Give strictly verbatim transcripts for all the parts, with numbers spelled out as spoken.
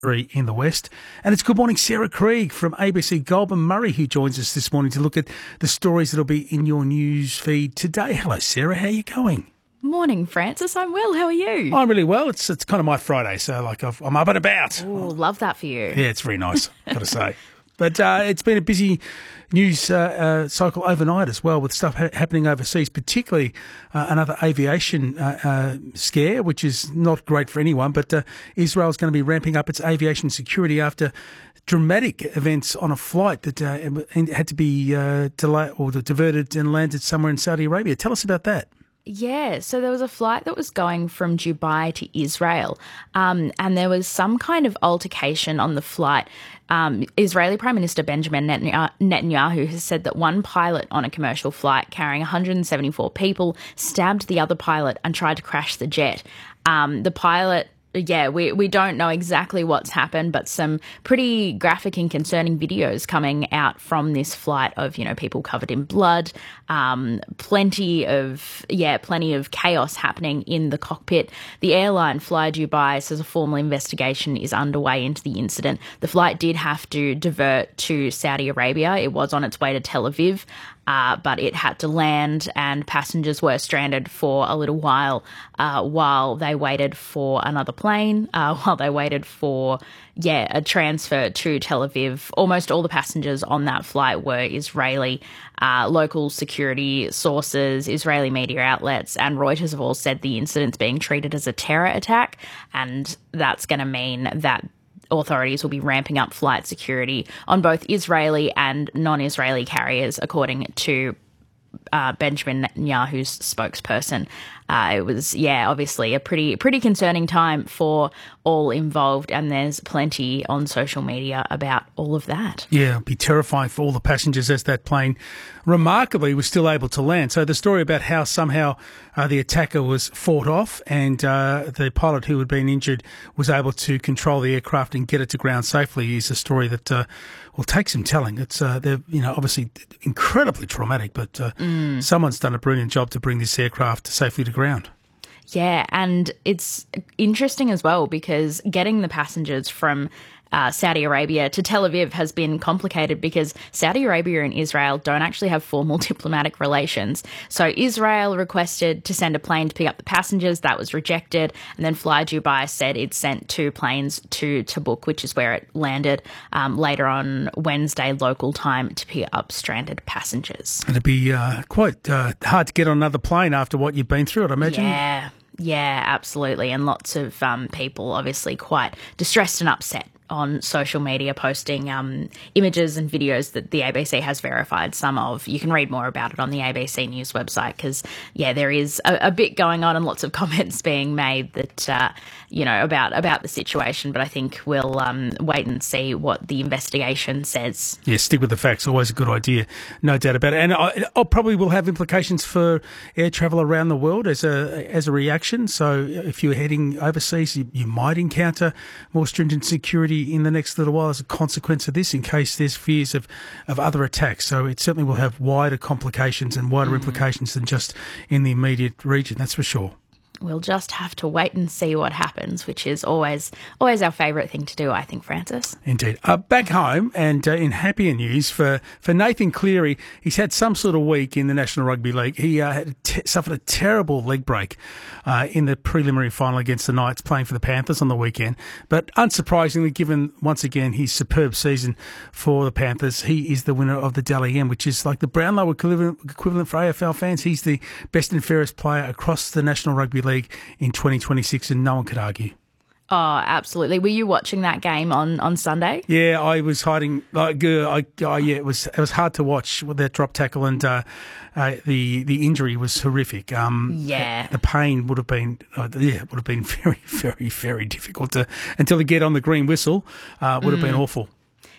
three in the West. And it's Good Morning Sarah Krieg from A B C Goulburn Murray who joins us this morning to look at the stories that'll be in your news feed today. Hello, Sarah. How are you going? Morning, Francis. I'm well. How are you? I'm really well. It's it's kind of my Friday, so like I've, I'm up and about. Oh, love that for you. Yeah, it's very nice, got to say. But uh, it's been a busy news uh, uh, cycle overnight as well, with stuff ha- happening overseas, particularly uh, another aviation uh, uh, scare, which is not great for anyone. But uh, Israel's going to be ramping up its aviation security after dramatic events on a flight that uh, had to be uh, delayed or diverted and landed somewhere in Saudi Arabia. Tell us about that. Yeah, so there was a flight that was going from Dubai to Israel, um, and there was some kind of altercation on the flight. Um, Israeli Prime Minister Benjamin Netanyahu has said that one pilot on a commercial flight carrying one hundred seventy-four people stabbed the other pilot and tried to crash the jet. Um, the pilot... Yeah, we, we don't know exactly what's happened, but some pretty graphic and concerning videos coming out from this flight of, you know, people covered in blood, um, plenty of, yeah, plenty of chaos happening in the cockpit. The airline Fly Dubai says a formal investigation is underway into the incident. The flight did have to divert to Saudi Arabia. It was on its way to Tel Aviv. Uh, but it had to land and passengers were stranded for a little while uh, while they waited for another plane, uh, while they waited for, yeah, a transfer to Tel Aviv. Almost all the passengers on that flight were Israeli. Uh, local security sources, Israeli media outlets, and Reuters have all said the incident's being treated as a terror attack, and that's going to mean that authorities will be ramping up flight security on both Israeli and non-Israeli carriers, according to uh, Benjamin Netanyahu's spokesperson. Uh, it was, yeah, obviously a pretty pretty concerning time for all involved, and there's plenty on social media about all of that. Yeah, it'd be terrifying for all the passengers as that plane remarkably was still able to land. So the story about how somehow uh, the attacker was fought off and uh, the pilot who had been injured was able to control the aircraft and get it to ground safely is a story that uh, will take some telling. It's uh, they're you know obviously incredibly traumatic, but uh, mm. someone's done a brilliant job to bring this aircraft safely to ground. Yeah, and it's interesting as well because getting the passengers from uh, Saudi Arabia to Tel Aviv has been complicated because Saudi Arabia and Israel don't actually have formal diplomatic relations. So Israel requested to send a plane to pick up the passengers. That was rejected. And then Fly Dubai said it sent two planes to Tabuk, which is where it landed um, later on Wednesday local time to pick up stranded passengers. It'd be uh, quite uh, hard to get on another plane after what you've been through, I'd imagine. Yeah, yeah, absolutely. And lots of um, people obviously quite distressed and upset on social media, posting um, images and videos that the A B C has verified some of. You can read more about it on the A B C News website because, yeah, there is a, a bit going on and lots of comments being made that, uh, you know, about about the situation. But I think we'll um, wait and see what the investigation says. Yeah, stick with the facts. Always a good idea, no doubt about it. And I, I probably will have implications for air travel around the world as a as a reaction. So if you're heading overseas, you, you might encounter more stringent security in the next little while as a consequence of this, in case there's fears of, of other attacks. So it certainly will have wider complications and wider mm. implications than just in the immediate region, that's for sure. We'll just have to wait and see what happens, which is always always our favourite thing to do, I think, Francis. Indeed. Uh, back home, and uh, in happier news for, for Nathan Cleary, he's had some sort of week in the National Rugby League. He uh, had t- suffered a terrible leg break uh, in the preliminary final against the Knights, playing for the Panthers on the weekend. But unsurprisingly, given once again his superb season for the Panthers, he is the winner of the Dally M, which is like the Brownlow equivalent, equivalent for A F L fans. He's the best and fairest player across the National Rugby League in twenty twenty-six, and no one could argue. Oh, absolutely. Were you watching that game on, on Sunday? Yeah, I was hiding. Like, uh, I, uh, yeah, it was it was hard to watch with that drop tackle, and uh, uh, the the injury was horrific. Um, yeah, the pain would have been uh, yeah would have been very very very difficult to until to get on the green whistle. Uh, would have mm. been awful.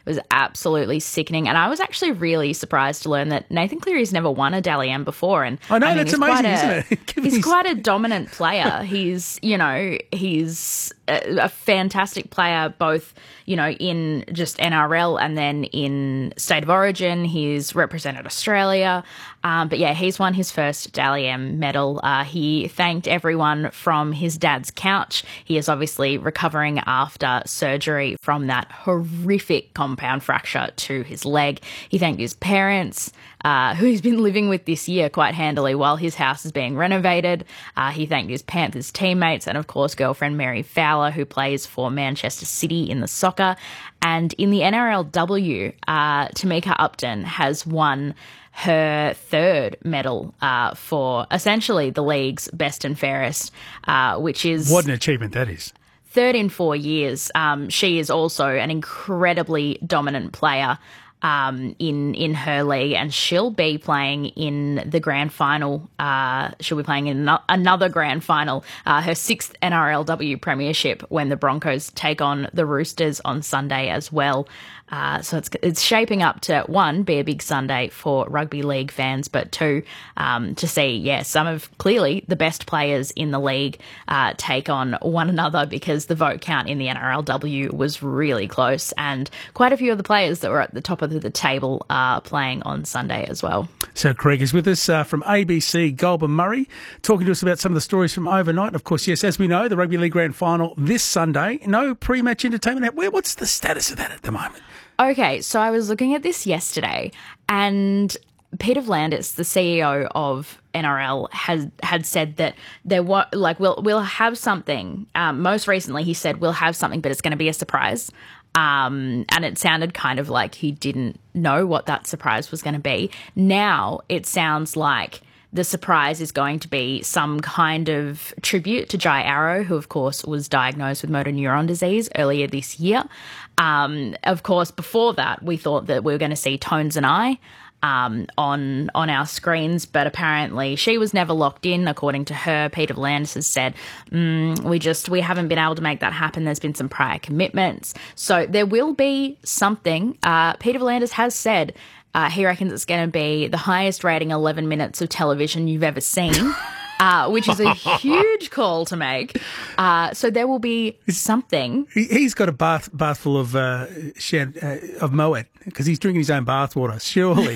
It was absolutely sickening. And I was actually really surprised to learn that Nathan Cleary's never won a Dally M before. And I know, I mean, that's he's amazing, quite a, isn't it? he's his... quite a dominant player. He's, you know, he's a, a fantastic player, both, you know, in just N R L and then in State of Origin. He's represented Australia. Um, but yeah, he's won his first Dally M medal. Uh, he thanked everyone from his dad's couch. He is obviously recovering after surgery from that horrific compound fracture to his leg. He thanked his parents, uh, who he's been living with this year quite handily while his house is being renovated. Uh, he thanked his Panthers teammates and, of course, girlfriend Mary Fowler, who plays for Manchester City in the soccer. And in the N R L W, uh, Tamika Upton has won her third medal uh, for essentially the league's best and fairest, uh, which is... What an achievement that is. Third in four years. Um, she is also an incredibly dominant player um, in in her league, and she'll be playing in the grand final. Uh, she'll be playing in no- another grand final, uh, her sixth N R L W premiership, when the Broncos take on the Roosters on Sunday as well. Uh, so it's it's shaping up to, one, be a big Sunday for rugby league fans, but two, um, to see, yeah, some of clearly the best players in the league uh, take on one another, because the vote count in the N R L W was really close, and quite a few of the players that were at the top of the table are playing on Sunday as well. So Craig is with us uh, from A B C, Goulburn Murray, talking to us about some of the stories from overnight. Of course, yes, as we know, the Rugby League Grand Final this Sunday. No pre-match entertainment. Where, what's the status of that at the moment? Okay, so I was looking at this yesterday, and Peter V'landys, the C E O of N R L, had had said that there were like we'll we'll have something. Um, most recently, he said we'll have something, but it's going to be a surprise. Um, and it sounded kind of like he didn't know what that surprise was going to be. Now it sounds like the surprise is going to be some kind of tribute to Jai Arrow, who, of course, was diagnosed with motor neuron disease earlier this year. Um, of course, before that, we thought that we were going to see Tones and I um, on on our screens, but apparently she was never locked in, according to her. Peter V'landys has said, mm, we just we haven't been able to make that happen. There's been some prior commitments. So there will be something. Uh, Peter V'landys has said Uh, he reckons it's going to be the highest rating eleven minutes of television you've ever seen, uh, which is a huge call to make. Uh, so there will be something. He, he's got a bath bath full of uh, shed, uh, of Moet, because he's drinking his own bathwater, surely.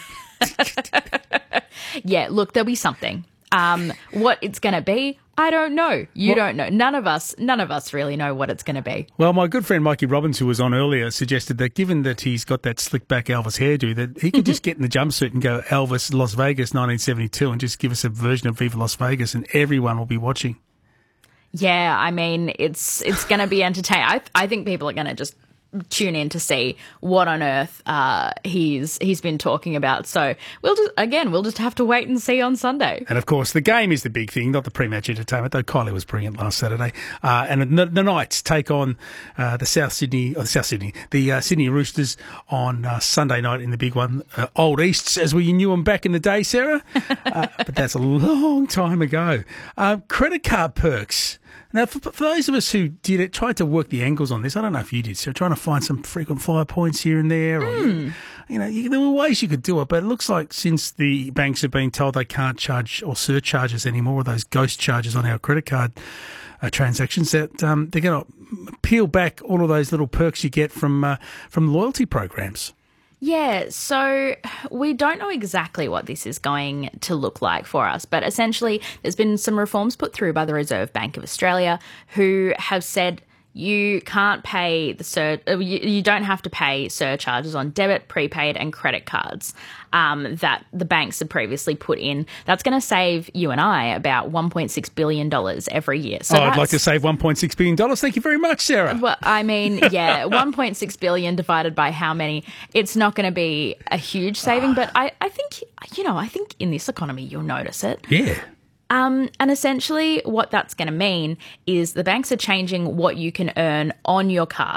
Yeah, look, there'll be something. Um, what it's going to be, I don't know. You well, don't know. None of us, none of us really know what it's going to be. Well, my good friend Mikey Robbins, who was on earlier, suggested that given that he's got that slick back Elvis hairdo, that he could just get in the jumpsuit and go Elvis Las Vegas nineteen seventy-two and just give us a version of Viva Las Vegas, and everyone will be watching. Yeah, I mean, it's it's going to be entertaining. I I think people are going to just tune in to see what on earth uh, he's he's been talking about. So we'll just again we'll just have to wait and see on Sunday. And of course, the game is the big thing, not the pre-match entertainment. Though Kylie was brilliant last Saturday. Uh, and the, the Knights take on uh, the South Sydney, or the South Sydney, the uh, Sydney Roosters on uh, Sunday night in the big one. Uh, Old Easts, as we knew them back in the day, Sarah. Uh, but that's a long time ago. Uh, credit card perks. Now, for, for those of us who did it, tried to work the angles on this, I don't know if you did, so trying to find some frequent flyer points here and there. Or, mm. you know, you, there were ways you could do it, but it looks like since the banks have been told they can't charge or surcharge us anymore, those ghost charges on our credit card uh, transactions, that um, they're going to peel back all of those little perks you get from uh, from loyalty programs. Yeah, so we don't know exactly what this is going to look like for us, but essentially there's been some reforms put through by the Reserve Bank of Australia, who have said you can't pay the sur- you, you don't have to pay surcharges on debit, prepaid and credit cards um, that the banks had previously put in. That's going to save you and I about one point six billion dollars every year. So oh, I'd like to save one point six billion dollars. Thank you very much, Sarah. Well, I mean, yeah, one point six billion dollars divided by how many? It's not going to be a huge saving, but I, I think, you know, I think in this economy you'll notice it. Yeah. Um, and essentially what that's going to mean is the banks are changing what you can earn on your card,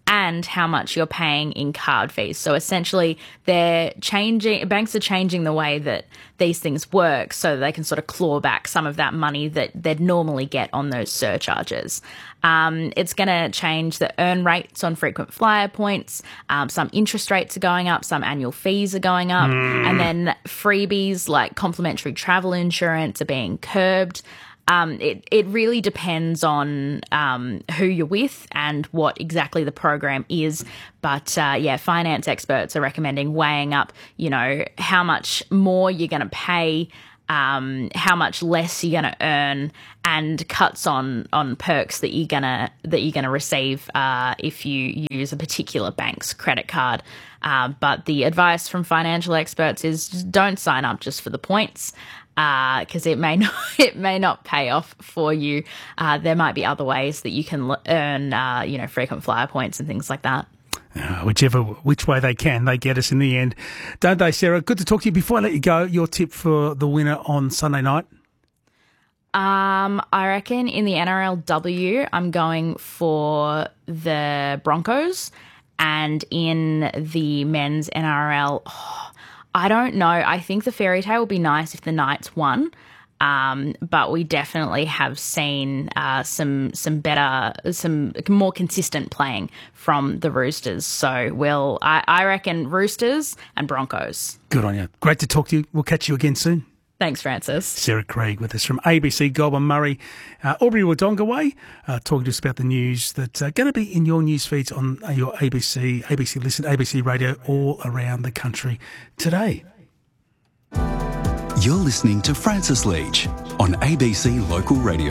and how much you're paying in card fees. So essentially, they're changing, banks are changing the way that these things work so that they can sort of claw back some of that money that they'd normally get on those surcharges. Um, it's going to change the earn rates on frequent flyer points. Um, some interest rates are going up, some annual fees are going up, mm. and then freebies like complimentary travel insurance are being curbed. Um, it, it really depends on um, who you're with and what exactly the program is. But, uh, yeah, finance experts are recommending weighing up, you know, how much more you're going to pay, um, how much less you're going to earn, and cuts on, on perks that you're going to that you're going to receive uh, if you use a particular bank's credit card. Uh, but the advice from financial experts is just don't sign up just for the points, because uh, it may not it may not pay off for you. Uh, there might be other ways that you can l- earn, uh, you know, frequent flyer points and things like that. Uh, whichever which way they can, they get us in the end, don't they, Sarah? Good to talk to you. Before I let you go, your tip for the winner on Sunday night? Um, I reckon in the N R L W, I'm going for the Broncos, and in the men's N R L. Oh, I don't know. I think the fairy tale would be nice if the Knights won, um, but we definitely have seen uh, some some better, some more consistent playing from the Roosters. So we'll, I, I reckon Roosters and Broncos. Good on you. Great to talk to you. We'll catch you again soon. Thanks, Francis. Sarah Craig with us from A B C, Goulburn, Murray, uh, Albury Wodonga way, uh, talking to us about the news that's uh, going to be in your news feeds on uh, your A B C, A B C Listen, A B C Radio all around the country today. You're listening to Francis Leach on A B C Local Radio.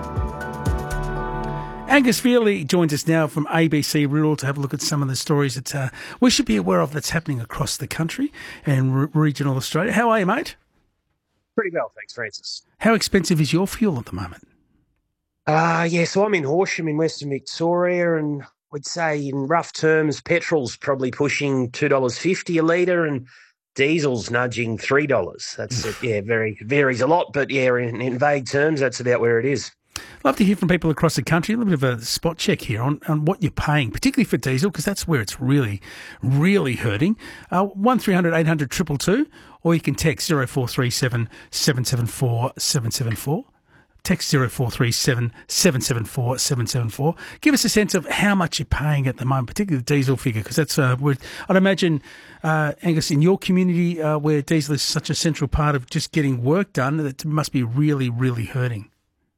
Angus Feely joins us now from A B C Rural to have a look at some of the stories that uh, we should be aware of that's happening across the country and r- regional Australia. How are you, mate? Pretty well, thanks, Francis. How expensive is your fuel at the moment? Uh, yeah, so I'm in Horsham in Western Victoria, and we'd say in rough terms, petrol's probably pushing two dollars fifty a litre and diesel's nudging three dollars. That's, it, yeah, very varies a lot, but yeah, in, in vague terms, that's about where it is. Love to hear from people across the country. A little bit of a spot check here on, on what you're paying, particularly for diesel, because that's where it's really, really hurting. Uh, one three hundred eight hundred two two two, or you can text zero four three seven seven seven four seven seven four. Text zero four three seven seven seven four seven seven four. Give us a sense of how much you're paying at the moment, particularly the diesel figure, because that's, uh, where, I'd imagine, uh, Angus, in your community uh, where diesel is such a central part of just getting work done, that must be really, really hurting.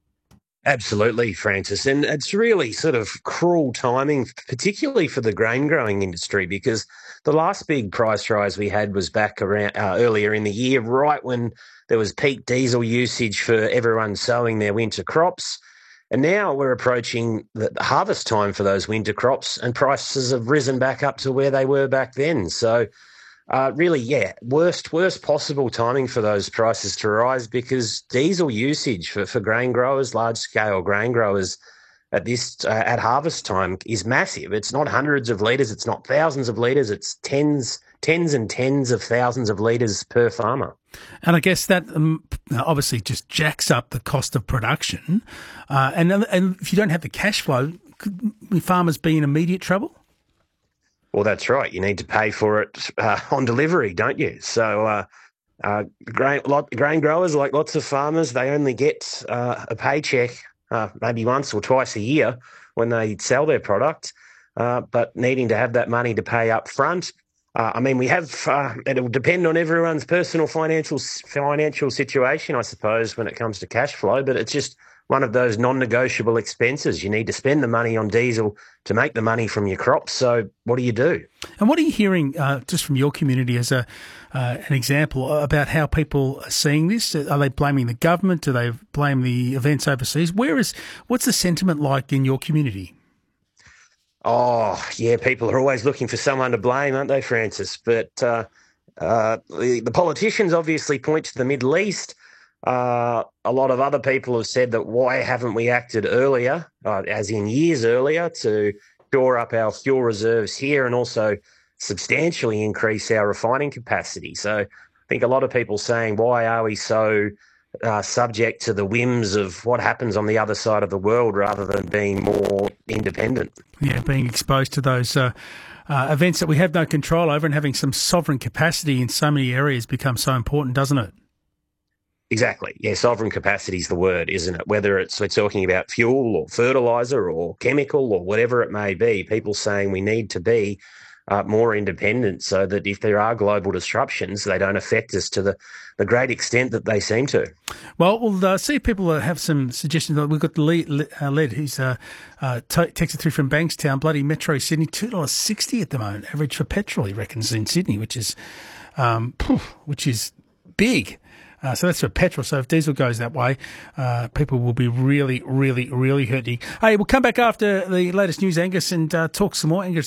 Absolutely, Francis. And it's really sort of cruel timing, particularly for the grain growing industry, because the last big price rise we had was back around uh, earlier in the year, right when there was peak diesel usage for everyone sowing their winter crops. And now we're approaching the harvest time for those winter crops, and prices have risen back up to where they were back then. So Uh, really, yeah, worst worst possible timing for those prices to rise, because diesel usage for, for grain growers, large-scale grain growers at this uh, at harvest time is massive. It's not hundreds of litres, it's not thousands of litres, it's tens, tens and tens of thousands of litres per farmer. And I guess that um, obviously just jacks up the cost of production. Uh, and, and if you don't have the cash flow, could farmers be in immediate trouble? Well, that's right. You need to pay for it uh, on delivery, don't you? So uh, uh, grain, lot, grain growers, like lots of farmers, they only get uh, a paycheck uh, maybe once or twice a year when they sell their product, uh, but needing to have that money to pay up front. Uh, I mean, we have, uh, it'll depend on everyone's personal financial financial situation, I suppose, when it comes to cash flow, but it's just one of those non-negotiable expenses. You need to spend the money on diesel to make the money from your crops. So what do you do? And what are you hearing uh, just from your community as a uh, an example about how people are seeing this? Are they blaming the government? Do they blame the events overseas? Where is, what's the sentiment like in your community? Oh, yeah, people are always looking for someone to blame, aren't they, Francis? But uh, uh, the, the politicians obviously point to the Middle East. Uh, a lot of other people have said that why haven't we acted earlier, uh, as in years earlier, to shore up our fuel reserves here and also substantially increase our refining capacity. So I think a lot of people saying, why are we so uh, subject to the whims of what happens on the other side of the world rather than being more independent. Yeah, being exposed to those uh, uh, events that we have no control over and having some sovereign capacity in so many areas becomes so important, doesn't it? Exactly. Yeah, sovereign capacity is the word, isn't it? Whether it's we're talking about fuel or fertiliser or chemical or whatever it may be, people saying we need to be uh, more independent so that if there are global disruptions, they don't affect us to the, the great extent that they seem to. Well, we'll uh, see if people uh, have some suggestions. We've got the lead, uh, lead who's uh, uh, t- texted through from Bankstown, bloody Metro Sydney, two dollars sixty at the moment, average for petrol, he reckons, in Sydney, which is, um, which is big. Uh, so that's for petrol. So if diesel goes that way, uh, people will be really, really, really hurting. Hey, we'll come back after the latest news, Angus, and uh, talk some more. Angus